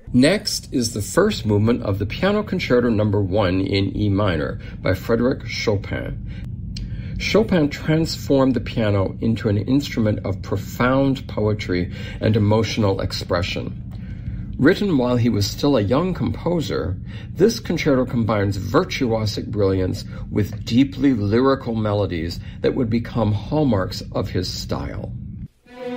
Next is the first movement of the Piano Concerto No. 1 in E minor by Frédéric Chopin. Chopin transformed the piano into an instrument of profound poetry and emotional expression. Written while he was still a young composer, this concerto combines virtuosic brilliance with deeply lyrical melodies that would become hallmarks of his style.